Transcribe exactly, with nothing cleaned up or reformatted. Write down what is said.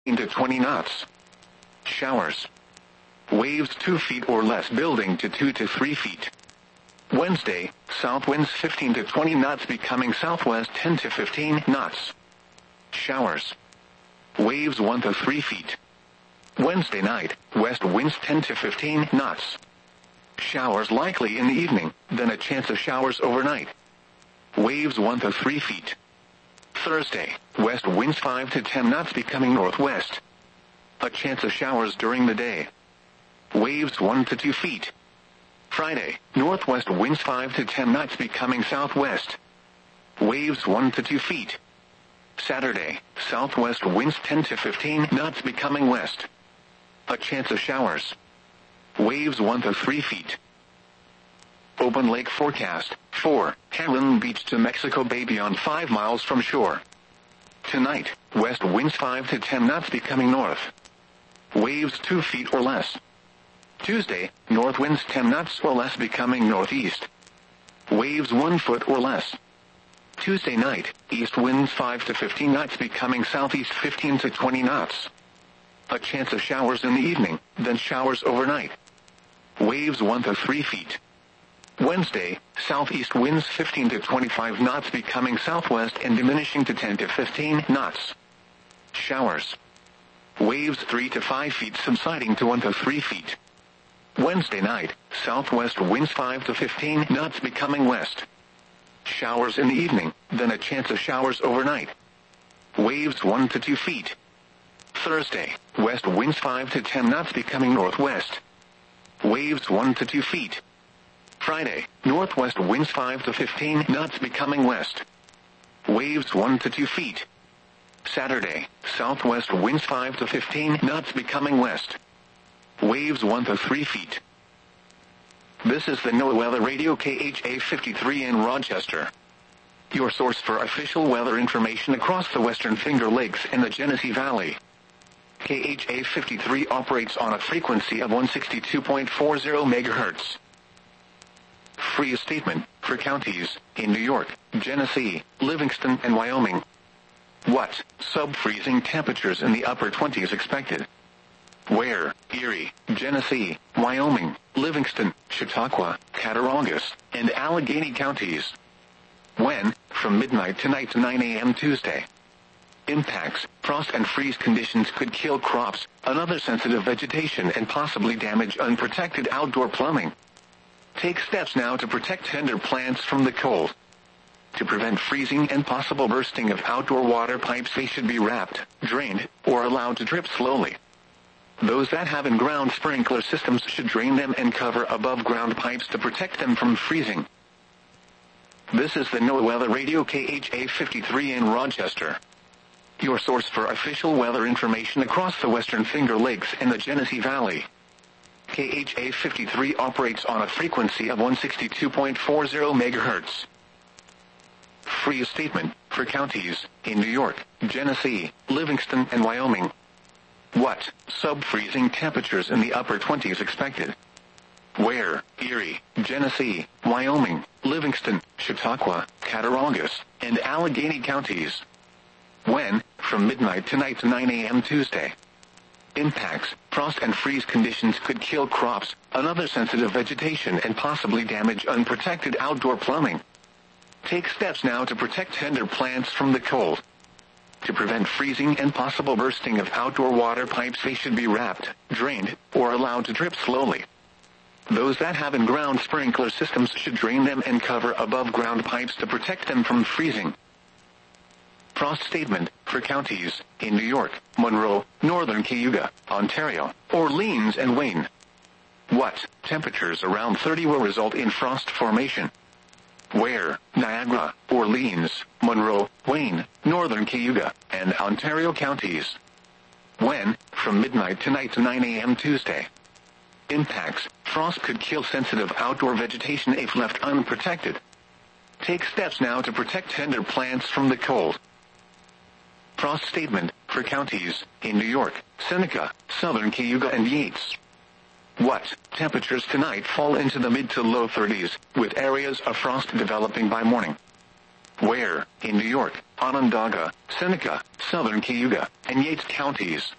to twenty knots. Showers. Waves two feet or less, building to two to three feet. Wednesday, south winds fifteen to twenty knots, becoming southwest ten to fifteen knots. Showers. Waves one to three feet. Wednesday night, west winds ten to fifteen knots. Showers likely in the evening, then a chance of showers overnight. Waves one to three feet. Thursday, west winds five to ten knots, becoming northwest. A chance of showers during the day. Waves one to two feet. Friday, northwest winds five to ten knots, becoming southwest. Waves one to two feet. Saturday, southwest winds ten to fifteen knots, becoming west. A chance of showers. Waves one to three feet. Open lake forecast. four. Heron Beach to Mexico Bay, beyond five miles from shore. Tonight, west winds five to ten knots, becoming north. Waves two feet or less. Tuesday, north winds ten knots or less, becoming northeast. Waves one foot or less. Tuesday night, east winds five to fifteen knots, becoming southeast fifteen to twenty knots. A chance of showers in the evening, then showers overnight. Waves one to three feet. Wednesday, southeast winds fifteen to twenty-five knots, becoming southwest and diminishing to ten to fifteen knots. Showers. Waves three to five feet, subsiding to one to three feet. Wednesday night, southwest winds five to fifteen knots, becoming west. Showers in the evening, then a chance of showers overnight. Waves one to two feet. Thursday, west winds five to ten knots, becoming northwest. Waves one to two feet. Friday, northwest winds five to fifteen knots, becoming west. Waves one to two feet. Saturday, southwest winds five to fifteen knots, becoming west. Waves one to three feet. This is the NOAA Weather Radio, K H A fifty-three in Rochester. Your source for official weather information across the Western Finger Lakes and the Genesee Valley. K H A fifty-three operates on a frequency of one sixty-two point four zero megahertz. Free statement for counties in New York, Genesee, Livingston, and Wyoming. What sub-freezing temperatures in the upper twenties expected? Where? Erie, Genesee, Wyoming, Livingston, Chautauqua, Cattaraugus, and Allegheny counties. When? From midnight tonight to nine a.m. Tuesday. Impacts: frost and freeze conditions could kill crops, another sensitive vegetation, and possibly damage unprotected outdoor plumbing. Take steps now to protect tender plants from the cold. To prevent freezing and possible bursting of outdoor water pipes, they should be wrapped, drained, or allowed to drip slowly. Those that have in-ground sprinkler systems should drain them and cover above-ground pipes to protect them from freezing. This is the NOAA Weather Radio, K H A fifty-three in Rochester. Your source for official weather information across the Western Finger Lakes and the Genesee Valley. K H A fifty-three operates on a frequency of one sixty-two point four zero megahertz. Free statement for counties in New York, Genesee, Livingston, and Wyoming. What sub-freezing temperatures in the upper twenties expected? Where? Erie, Genesee, Wyoming, Livingston, Chautauqua, Cattaraugus, and Allegheny counties. When? From midnight tonight to nine a.m. Tuesday. Impacts: frost and freeze conditions could kill crops, another sensitive vegetation, and possibly damage unprotected outdoor plumbing. Take steps now to protect tender plants from the cold. To prevent freezing and possible bursting of outdoor water pipes, they should be wrapped, drained, or allowed to drip slowly. Those that have in-ground sprinkler systems should drain them and cover above-ground pipes to protect them from freezing. Frost statement for counties in New York, Monroe, Northern Cayuga, Ontario, Orleans, and Wayne. What temperatures around thirty will result in frost formation? Where? Niagara, Orleans, Monroe, Wayne, Northern Cayuga, and Ontario counties. When? From midnight tonight to nine a.m. Tuesday. Impacts: frost could kill sensitive outdoor vegetation if left unprotected. Take steps now to protect tender plants from the cold. Frost statement for counties in New York, Seneca, Southern Cayuga, and Yates. What temperatures tonight fall into the mid to low thirties, with areas of frost developing by morning? Where? In New York, Onondaga, Seneca, Southern Cayuga, and Yates counties.